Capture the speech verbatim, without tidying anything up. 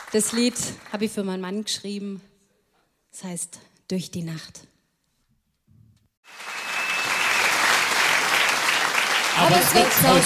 Das Lied habe ich für meinen Mann geschrieben. Das heißt Durch die Nacht. Aber es wird Zeit